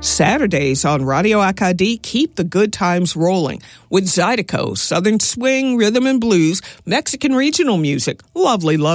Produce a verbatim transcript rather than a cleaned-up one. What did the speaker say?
Saturdays on Radio Acadie keep the good times rolling with Zydeco, Southern Swing, Rhythm and Blues, Mexican regional music, lovely, lovely.